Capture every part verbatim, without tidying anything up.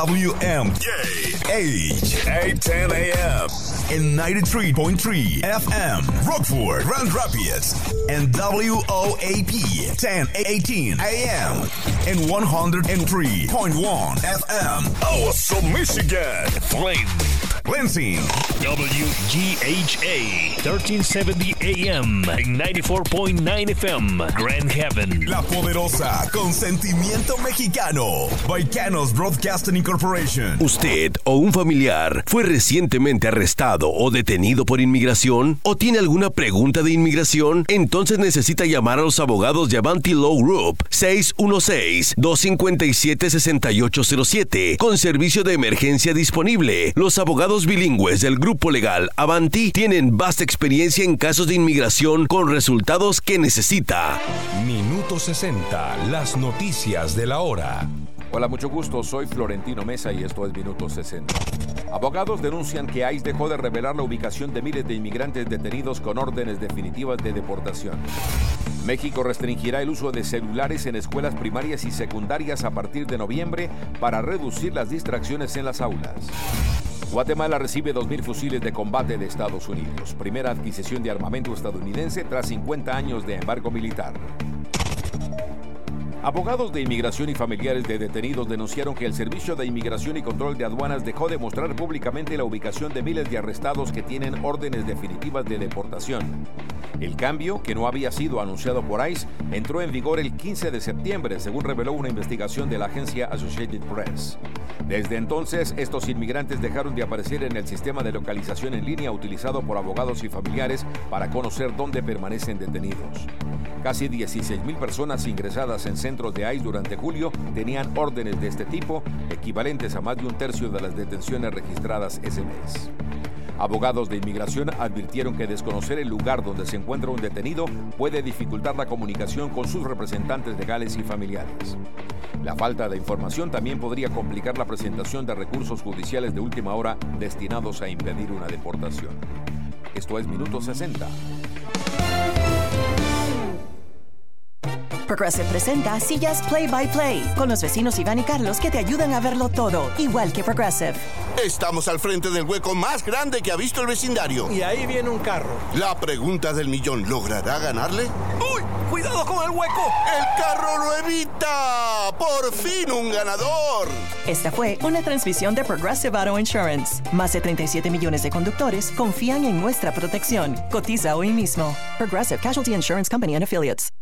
W M H eight ten A M and ninety-three point three F M Rockford, Grand Rapids, and W O A P ten eighteen A M and one oh three point one F M Awesome, Michigan. Flint, Lansing, W G H A thirteen seventy A M and ninety-four point nine F M Grand Haven. La Poderosa, con sentimiento mexicano. Baicanos Broadcasting Incorporation. ¿Usted o un familiar fue recientemente arrestado o detenido por inmigración? ¿O tiene alguna pregunta de inmigración? Entonces necesita llamar a los abogados de Avanti Law Group seis uno seis, dos cinco siete, seis ocho cero siete con servicio de emergencia disponible. Los abogados bilingües del grupo legal Avanti tienen vasta experiencia en casos de inmigración con resultados que necesita. Minuto sesenta, las noticias de la hora. Hola, mucho gusto, soy Florentino Mesa y esto es Minuto sesenta. Abogados denuncian que ICE dejó de revelar la ubicación de miles de inmigrantes detenidos con órdenes definitivas de deportación. México restringirá el uso de celulares en escuelas primarias y secundarias a partir de noviembre para reducir las distracciones en las aulas. Guatemala recibe dos mil fusiles de combate de Estados Unidos, primera adquisición de armamento estadounidense tras cincuenta años de embargo militar. Abogados de inmigración y familiares de detenidos denunciaron que el Servicio de Inmigración y Control de Aduanas dejó de mostrar públicamente la ubicación de miles de arrestados que tienen órdenes definitivas de deportación. El cambio, que no había sido anunciado por ICE, entró en vigor el quince de septiembre, según reveló una investigación de la agencia Associated Press. Desde entonces, estos inmigrantes dejaron de aparecer en el sistema de localización en línea utilizado por abogados y familiares para conocer dónde permanecen detenidos. Casi dieciséis mil personas ingresadas en centros de ICE durante julio tenían órdenes de este tipo, equivalentes a más de un tercio de las detenciones registradas ese mes. Abogados de inmigración advirtieron que desconocer el lugar donde se encuentra un detenido puede dificultar la comunicación con sus representantes legales y familiares. La falta de información también podría complicar la presentación de recursos judiciales de última hora destinados a impedir una deportación. Esto es Minuto sesenta. Progressive presenta Sillas Play by Play con los vecinos Iván y Carlos que te ayudan a verlo todo, igual que Progressive. Estamos al frente del hueco más grande que ha visto el vecindario. Y ahí viene un carro. La pregunta del millón, ¿logrará ganarle? ¡Uy! ¡Cuidado con el hueco! ¡El carro lo evita! ¡Por fin un ganador! Esta fue una transmisión de Progressive Auto Insurance. Más de treinta y siete millones de conductores confían en nuestra protección. Cotiza hoy mismo. Progressive Casualty Insurance Company and Affiliates.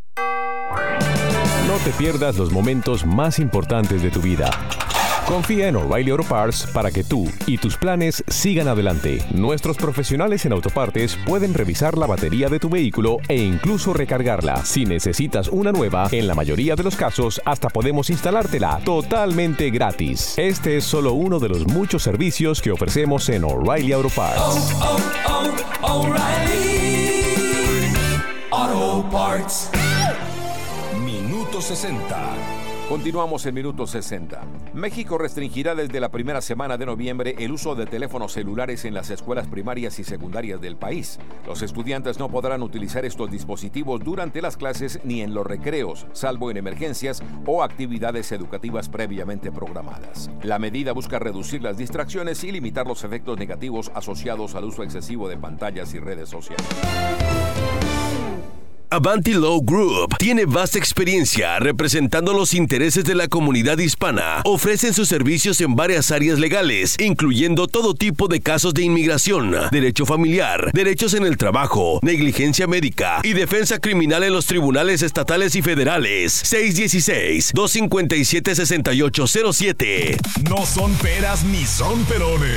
No te pierdas los momentos más importantes de tu vida. Confía en O'Reilly Auto Parts para que tú y tus planes sigan adelante. Nuestros profesionales en autopartes pueden revisar la batería de tu vehículo e incluso recargarla. Si necesitas una nueva, en la mayoría de los casos hasta podemos instalártela totalmente gratis. Este es solo uno de los muchos servicios que ofrecemos en O'Reilly Auto Parts. Oh, oh, oh, O'Reilly Auto Parts. Minuto sesenta. Continuamos en Minuto sesenta. México restringirá desde la primera semana de noviembre el uso de teléfonos celulares en las escuelas primarias y secundarias del país. Los estudiantes no podrán utilizar estos dispositivos durante las clases ni en los recreos, salvo en emergencias o actividades educativas previamente programadas. La medida busca reducir las distracciones y limitar los efectos negativos asociados al uso excesivo de pantallas y redes sociales. Avanti Law Group tiene vasta experiencia representando los intereses de la comunidad hispana. Ofrecen sus servicios en varias áreas legales, incluyendo todo tipo de casos de inmigración, derecho familiar, derechos en el trabajo, negligencia médica y defensa criminal en los tribunales estatales y federales. seis uno seis, dos cinco siete, seis ocho cero siete. No son peras ni son perones.